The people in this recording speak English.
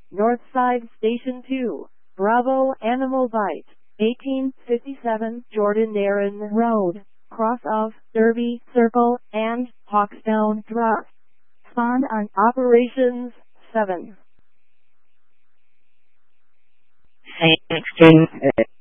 Northside Station 2, Bravo Animal Bite, 1857 Jordan Aaron Road, cross of Derby Circle and Hawkstown Drive. Spawned on Operations 7. 16.